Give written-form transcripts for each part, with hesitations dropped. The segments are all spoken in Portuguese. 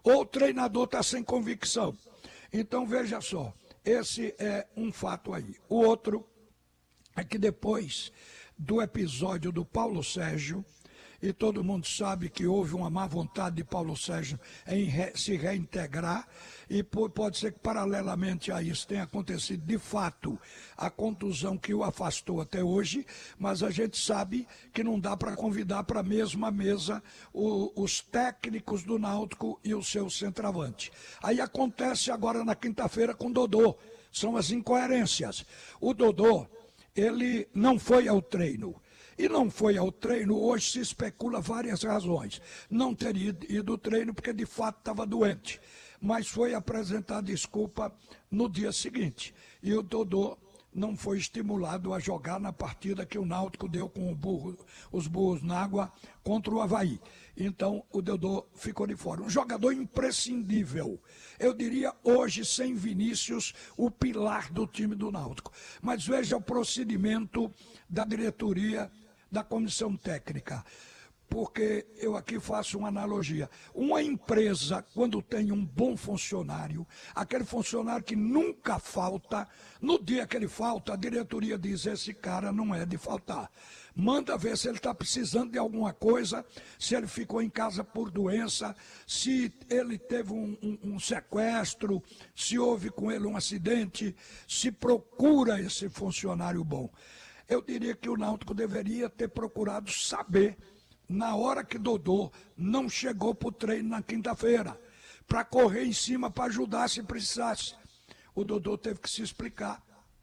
ou o treinador está sem convicção. Então veja só, esse é um fato aí. O outro é que depois do episódio do Paulo Sérgio, e todo mundo sabe que houve uma má vontade de Paulo Sérgio em se reintegrar, e pode ser que paralelamente a isso tenha acontecido de fato a contusão que o afastou até hoje, mas a gente sabe que não dá para convidar para a mesma mesa os técnicos do Náutico e o seu centroavante. Aí acontece agora na quinta-feira com o Dodô, são as incoerências. O Dodô, ele não foi ao treino. E não foi ao treino, hoje se especula várias razões. Não teria ido ao treino porque de fato estava doente. Mas foi apresentar desculpa no dia seguinte. E o Dodô não foi estimulado a jogar na partida que o Náutico deu com os burros na água contra o Avaí. Então o Dodô ficou de fora. Um jogador imprescindível. Eu diria hoje, sem Vinícius, o pilar do time do Náutico. Mas veja o procedimento da diretoria da comissão técnica, porque eu aqui faço uma analogia. Uma empresa, quando tem um bom funcionário, aquele funcionário que nunca falta, no dia que ele falta, a diretoria diz, esse cara não é de faltar. Manda ver se ele está precisando de alguma coisa, se ele ficou em casa por doença, se ele teve um sequestro, se houve com ele um acidente, se procura esse funcionário bom. Eu diria que o Náutico deveria ter procurado saber, na hora que Dodô não chegou para o treino na quinta-feira, para correr em cima, para ajudar se precisasse. O Dodô teve que se explicar.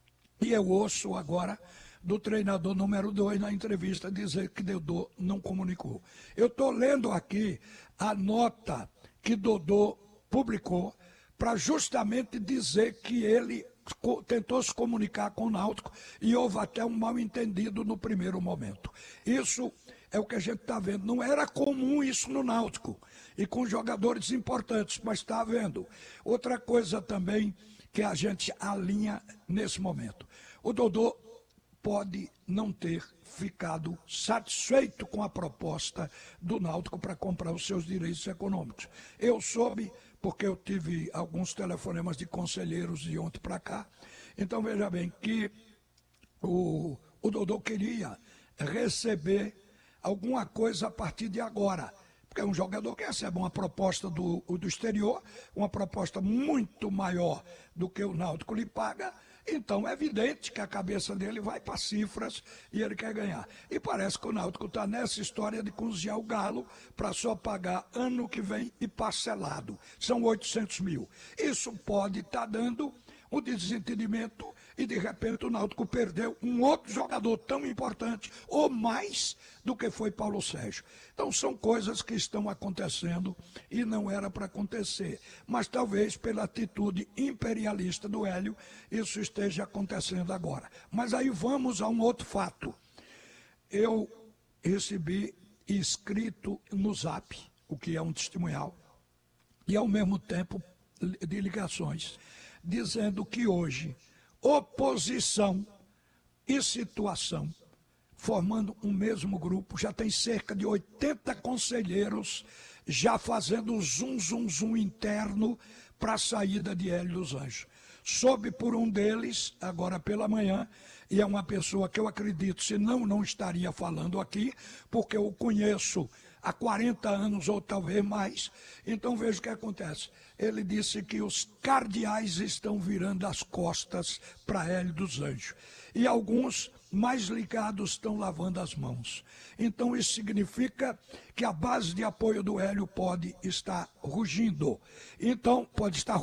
E eu ouço agora do treinador número 2 na entrevista dizer que Dodô não comunicou. Eu estou lendo aqui a nota que Dodô publicou para justamente dizer que ele tentou se comunicar com o Náutico e houve até um mal-entendido no primeiro momento. Isso é o que a gente está vendo. Não era comum isso no Náutico e com jogadores importantes, mas está havendo. Outra coisa também que a gente alinha nesse momento. O Dodô pode não ter ficado satisfeito com a proposta do Náutico para comprar os seus direitos econômicos. Eu soube, porque eu tive alguns telefonemas de conselheiros de ontem para cá. Então veja bem que o Dodô queria receber alguma coisa a partir de agora. Porque é um jogador que recebe uma proposta do exterior, uma proposta muito maior do que o Náutico lhe paga. Então é evidente que a cabeça dele vai para cifras e ele quer ganhar. E parece que o Náutico está nessa história de cozinhar o galo para só pagar ano que vem e parcelado. São 800 mil. Isso pode estar dando um desentendimento e de repente o Náutico perdeu um outro jogador tão importante ou mais do que foi Paulo Sérgio. Então são coisas que estão acontecendo e não era para acontecer, mas talvez pela atitude imperialista do Hélio isso esteja acontecendo agora. Mas aí vamos a um outro fato. Eu recebi escrito no Zap, o que é um testemunhal, e ao mesmo tempo de ligações, dizendo que hoje oposição e situação, formando um mesmo grupo, já tem cerca de 80 conselheiros já fazendo o zum interno para a saída de Hélio dos Anjos. Soube por um deles, agora pela manhã, e é uma pessoa que eu acredito, senão não estaria falando aqui, porque eu o conheço há 40 anos ou talvez mais. Então veja o que acontece. Ele disse que os cardeais estão virando as costas para Hélio dos Anjos. E alguns mais ligados estão lavando as mãos. Então isso significa que a base de apoio do Hélio pode estar ruindo. Então, pode estar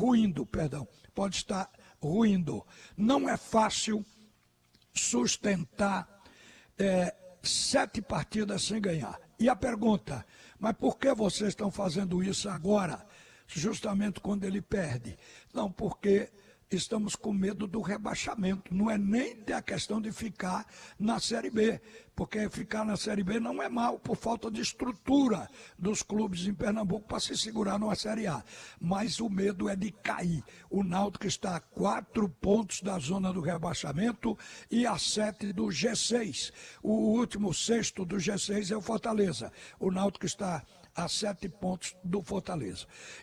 ruindo. Não é fácil sustentar 7 partidas sem ganhar. E a pergunta, mas por que vocês estão fazendo isso agora, justamente quando ele perde? Não, porque estamos com medo do rebaixamento, não é nem a questão de ficar na Série B, porque ficar na Série B não é mal, por falta de estrutura dos clubes em Pernambuco para se segurar numa Série A, mas o medo é de cair. O Náutico está a 4 pontos da zona do rebaixamento e a 7 do G6, o último sexto do G6 é o Fortaleza, o Náutico está a 7 pontos do Fortaleza.